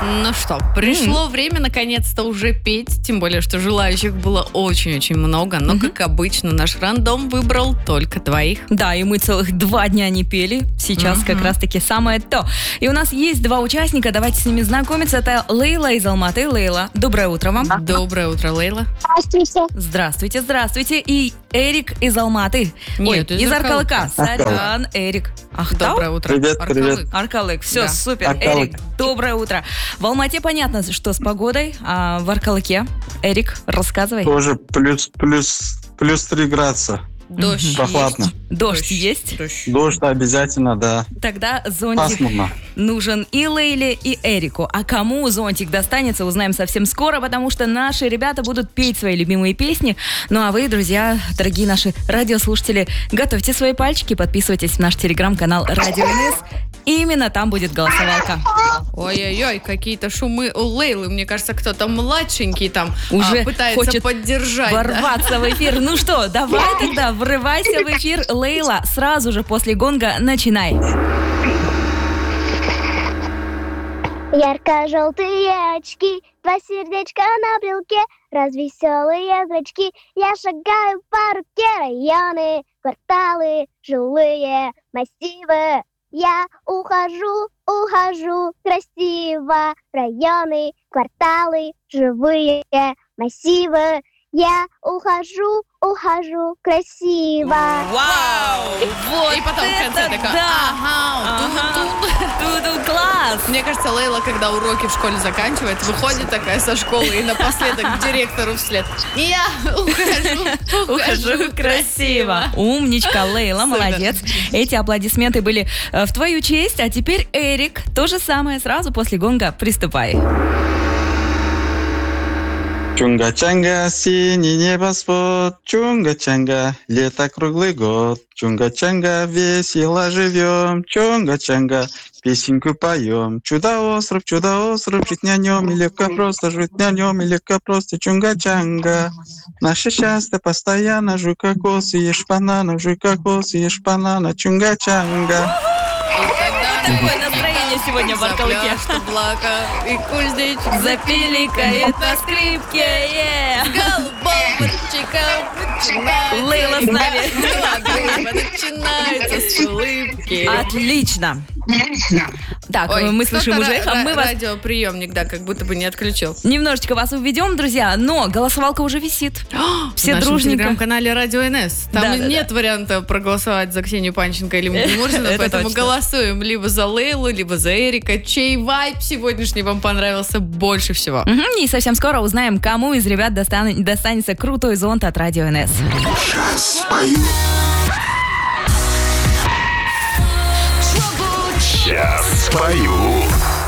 Ну что, пришло время наконец-то уже петь, тем более, что желающих было очень-очень много, но, как обычно, наш рандом выбрал только двоих. Да, и мы целых 2 дня не пели. Сейчас как раз-таки самое то. И у нас есть 2 участника, давайте с ними знакомиться. Это Лейла из Алматы. Лейла, доброе утро вам. Доброе утро, Лейла. Здравствуйте, здравствуйте. И Эрик из Алматы. Нет, из Аркалыка. Аркалык. Сорян, Эрик. Ахтау? Доброе утро. Привет, Аркалык. привет. Аркалык, все, Да. супер. Аркалык. Эрик, доброе утро. В Алмате понятно, что с погодой, а в Аркалыке? Эрик, рассказывай. Тоже плюс 3 градуса. Дождь Прохладно. есть. Дождь есть? Дождь обязательно, да. Тогда зонтик Пасмурно. нужен и Лейле, и Эрику. А кому зонтик достанется, узнаем совсем скоро, потому что наши ребята будут петь свои любимые песни. Ну а вы, друзья, дорогие наши радиослушатели, готовьте свои пальчики, подписывайтесь в наш телеграм-канал Радио НС. Именно там будет голосовалка. Ой-ой-ой, какие-то шумы у Лейлы. Мне кажется, кто-то младшенький там Уже пытается хочет поддержать. да. ворваться в эфир. Ну что, давай тогда, врывайся в эфир. Лейла, сразу же после гонга начинай. Ярко-желтые очки, 2 сердечка на брелке, развеселые зрачки. Я шагаю по руке, районы, кварталы, жилые массивы. Я ухожу красиво, районы, кварталы, живые массивы. Я ухожу красиво. Вау! Вот И потом в конце это такая, да! ага, Туду класс! Мне кажется, Лейла, когда уроки в школе заканчивает, выходит такая со школы и напоследок к директору вслед. Я ухожу красиво. Умничка, Лейла, Супер. молодец. Эти аплодисменты были в твою честь. А теперь, Эрик, то же самое сразу после гонга. Приступай. Чунга-чанга, синий небосвод, чунга-чанга, лето круглый год. Чунга-чанга, весело живем, чунга-чанга, песенку поем. Чудо-остров, жить на нем и легко просто, жить на нем и легко просто. Чунга-чанга, наше счастье постоянно, жуй кокосы, ешь бананов, жуй кокосы, ешь банана, чунга-чанга. Какое настроение сегодня в Аркалыке? Запляшет облака, и кузнечик Запиликает на скрипке. голубого мальчика начинается. Лейла с нами. Начинается с улыбки. Отлично. Так, Ой, мы слышим кто-то уже эхо. Мы вас радиоприемник, да, как будто бы не отключил. немножечко вас уведем, друзья, но голосовалка уже висит. Все В нашем дружненько. телеграм-канале Радио НС. Там Да-да-да. нет варианта проголосовать за Ксению Панченко или Мурзину, Это поэтому точно. голосуем либо за Лейлу, либо за Эрика. Чей вайб сегодняшний вам понравился больше всего? Мгм, и совсем скоро узнаем, кому из ребят достанется крутой зонт от Радио НС. Сейчас спою.